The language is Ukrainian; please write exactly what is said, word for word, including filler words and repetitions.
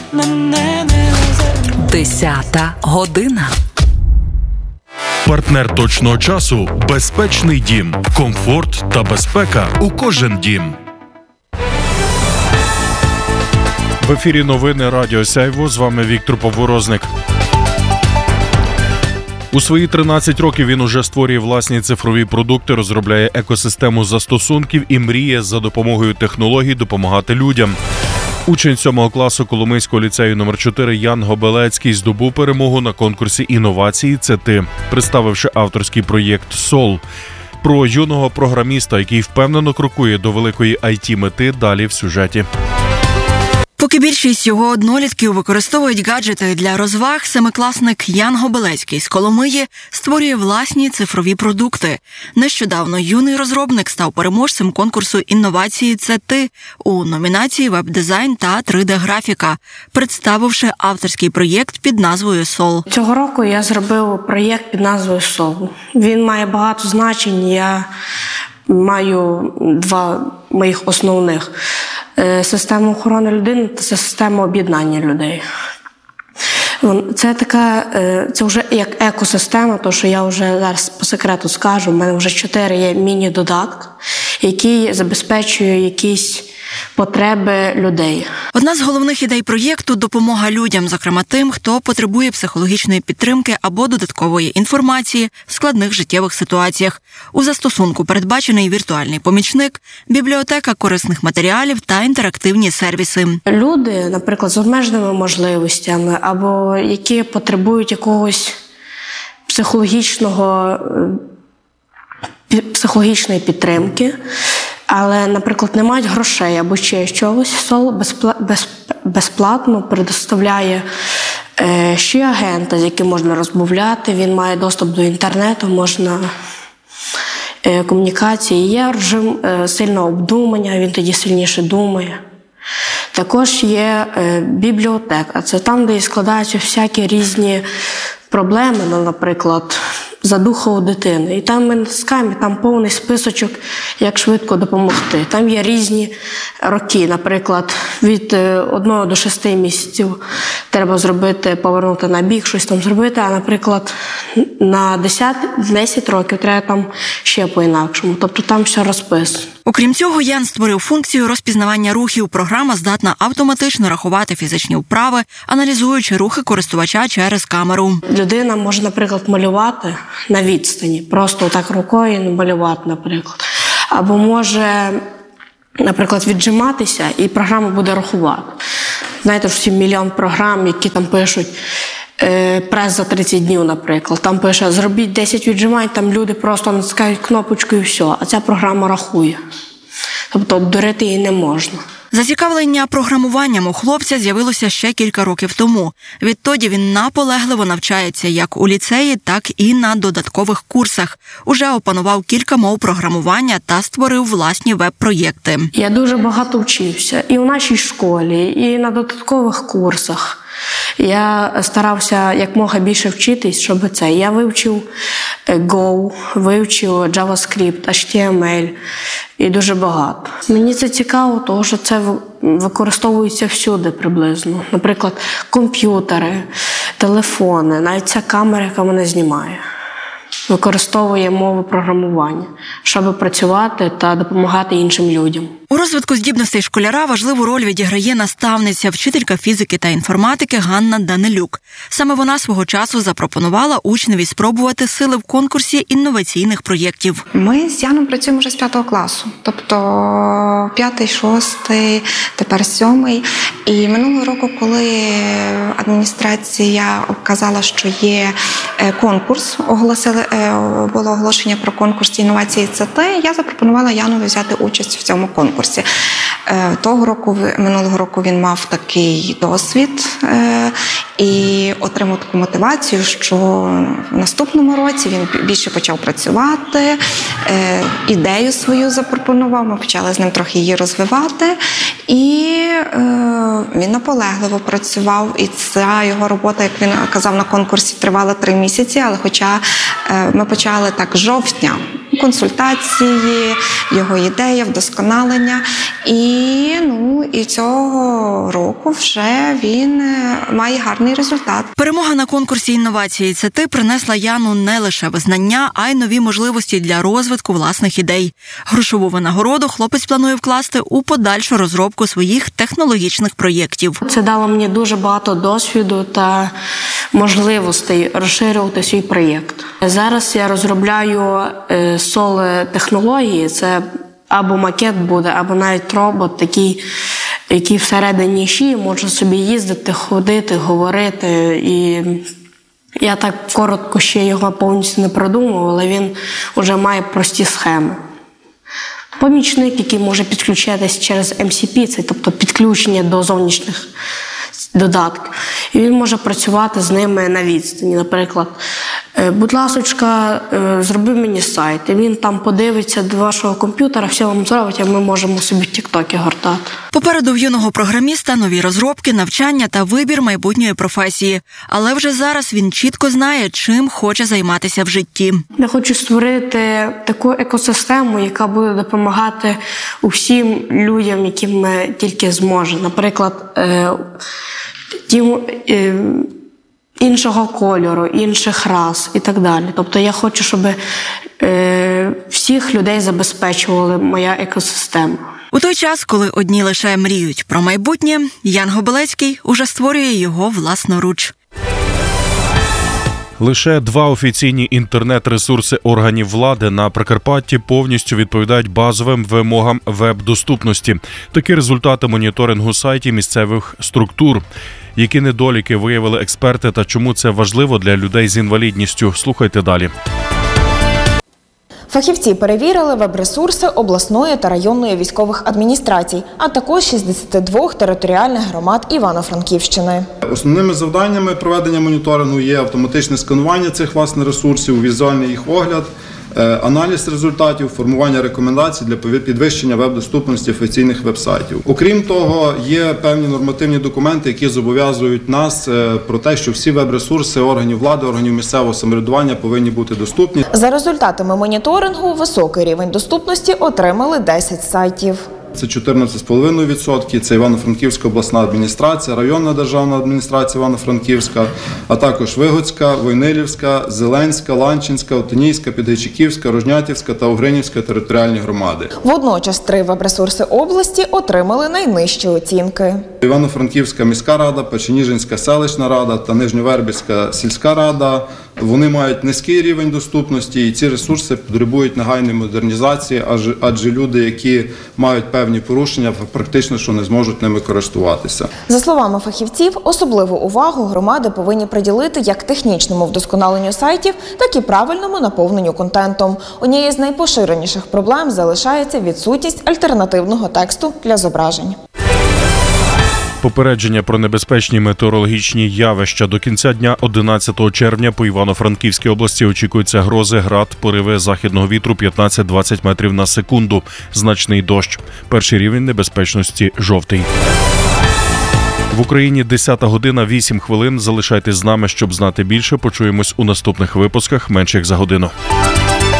Десята година. Партнер точного часу – безпечний дім. Комфорт та безпека у кожен дім. В ефірі новини Радіо Сяйво. З вами Віктор Поворозник. У свої тринадцять років він уже створює власні цифрові продукти, розробляє екосистему застосунків і мріє за допомогою технологій допомагати людям. Учень сьомого класу Коломийського ліцею номер чотири Ян Гобелецький здобув перемогу на конкурсі інновації «Це ти», представивши авторський проєкт «Сол». Про юного програміста, який впевнено крокує до великої ай ті-мети, далі в сюжеті. Поки більшість його однолітків використовують гаджети для розваг, семикласник Ян Гобелецький з Коломиї створює власні цифрові продукти. Нещодавно юний розробник став переможцем конкурсу інновації «Це ти» у номінації «Веб-дизайн» та три де-графіка, представивши авторський проєкт під назвою «Сол». Цього року я зробив проєкт під назвою «Сол». Він має багато значень, я маю два моїх основних. Система охорони людини та система об'єднання людей. Це така, це вже як екосистема, то що я вже зараз по секрету скажу, в мене вже чотири є міні-додатки, які забезпечують якісь потреби людей. Одна з головних ідей проєкту – допомога людям, зокрема тим, хто потребує психологічної підтримки або додаткової інформації в складних життєвих ситуаціях. У застосунку передбачений віртуальний помічник, бібліотека корисних матеріалів та інтерактивні сервіси. Люди, наприклад, з обмеженими можливостями або які потребують якогось психологічного, психологічної підтримки, але, наприклад, не мають грошей або ще чогось, Сол безплатно предоставляє ще агента, з яким можна розмовляти, він має доступ до інтернету, можна комунікації. Є режим сильного обдумання, він тоді сильніше думає. Також є бібліотека, це там, де складаються всякі різні проблеми, ну, наприклад, задуха у дитини. І там ми натискаємо, там повний списочок, як швидко допомогти. Там є різні роки, наприклад, від одного до шести місяців треба зробити, повернути на бік, щось там зробити, а, наприклад, на десять років треба там ще по-інакшому. Тобто там все розписано. Окрім цього, Ян створив функцію розпізнавання рухів. Програма здатна автоматично рахувати фізичні вправи, аналізуючи рухи користувача через камеру. Людина може, наприклад, малювати на відстані, просто так рукою малювати, наприклад. Або може, наприклад, віджиматися, і програма буде рахувати. Знаєте, всі мільйон програм, які там пишуть прес за тридцять днів, наприклад. Там пише, зробіть десять віджимань, там люди просто натискають кнопочку і все. А ця програма рахує. Тобто обдурити її не можна. Зацікавлення програмуванням у хлопця з'явилося ще кілька років тому. Відтоді він наполегливо навчається як у ліцеї, так і на додаткових курсах. Уже опанував кілька мов програмування та створив власні веб-проєкти. Я дуже багато вчився і в нашій школі, і на додаткових курсах. Я старався якмога більше вчитись, щоб це. Я вивчив Go, вивчив JavaScript, ейч ті ем ель і дуже багато. Мені це цікаво, тому що це використовується всюди приблизно. Наприклад, комп'ютери, телефони, навіть ця камера, яка мене знімає, використовує мови програмування, щоб працювати та допомагати іншим людям. У розвитку здібностей школяра важливу роль відіграє наставниця, вчителька фізики та інформатики Ганна Данилюк. Саме вона свого часу запропонувала учневі спробувати сили в конкурсі інноваційних проєктів. Ми з Яном працюємо вже з п'ятого класу, тобто п'ятий, шостий, тепер сьомий. І минулого року, коли адміністрація казала, що є конкурс, оголосили, було оголошення про конкурс інновації «Це ти», я запропонувала Янові взяти участь в цьому конкурсі. Того року, минулого року він мав такий досвід і отримав таку мотивацію, що в наступному році він більше почав працювати, ідею свою запропонував, ми почали з ним трохи її розвивати, і він наполегливо працював, і ця його робота, як він казав на конкурсі, тривала три місяці, але хоча ми почали так з жовтня, консультації, його ідея, вдосконалення. І, ну, і цього року вже він має гарний результат. Перемога на конкурсі інновації «Це ти» принесла Яну не лише визнання, а й нові можливості для розвитку власних ідей. Грошову винагороду хлопець планує вкласти у подальшу розробку своїх технологічних проєктів. Це дало мені дуже багато досвіду та можливостей розширювати свій проєкт. Зараз я розробляю сол-технології, це або макет буде, або навіть робот, такий, який всередині шиї може собі їздити, ходити, говорити. І я так коротко ще його повністю не продумав, але він вже має прості схеми. Помічник, який може підключатись через ем сі пі, це тобто підключення до зовнішніх додатків. І він може працювати з ними на відстані. Наприклад, будь ласочка, зроби мені сайт, і він там подивиться до вашого комп'ютера, все вам зробить, а ми можемо собі тік-токи гортати. Попереду в юного програміста нові розробки, навчання та вибір майбутньої професії. Але вже зараз він чітко знає, чим хоче займатися в житті. Я хочу створити таку екосистему, яка буде допомагати усім людям, яким ми тільки зможемо. Наприклад, тим, іншого кольору, інших рас і так далі. Тобто я хочу, щоб е, всіх людей забезпечувала моя екосистема. У той час, коли одні лише мріють про майбутнє, Ян Гобелецький уже створює його власноруч. Лише два офіційні інтернет-ресурси органів влади на Прикарпатті повністю відповідають базовим вимогам веб-доступності. Такі результати моніторингу сайтів місцевих структур. Які недоліки виявили експерти та чому це важливо для людей з інвалідністю? Слухайте далі. Фахівці перевірили веб-ресурси обласної та районної військових адміністрацій, а також шістдесят два територіальних громад Івано-Франківщини. Основними завданнями проведення моніторингу є автоматичне сканування цих власне ресурсів, візуальний їх огляд, аналіз результатів, формування рекомендацій для підвищення веб-доступності офіційних веб-сайтів. Окрім того, є певні нормативні документи, які зобов'язують нас про те, що всі веб-ресурси органів влади, органів місцевого самоврядування повинні бути доступні. За результатами моніторингу високий рівень доступності отримали десять сайтів. Це чотирнадцять цілих п'ять десятих відсотка, це Івано-Франківська обласна адміністрація, районна державна адміністрація Івано-Франківська, а також Вигоцька, Войнилівська, Зеленська, Ланчинська, Отинійська, Підгайчиківська, Рожнятівська та Угринівська територіальні громади. Водночас три веб-ресурси області отримали найнижчі оцінки. Івано-Франківська міська рада, Печеніжинська селищна рада та Нижньовербівська сільська рада. Вони мають низький рівень доступності і ці ресурси потребують негайної модернізації, адже люди, які мають певні порушення, практично що не зможуть ними користуватися. За словами фахівців, особливу увагу громади повинні приділити як технічному вдосконаленню сайтів, так і правильному наповненню контентом. Однією з найпоширеніших проблем залишається відсутність альтернативного тексту для зображень. Попередження про небезпечні метеорологічні явища. До кінця дня одинадцятого червня по Івано-Франківській області очікуються грози, град, пориви західного вітру п'ятнадцять-двадцять метрів на секунду. Значний дощ. Перший рівень небезпечності – жовтий. В Україні десята година, вісім хвилин. Залишайтесь з нами, щоб знати більше. Почуємось у наступних випусках менше як за годину.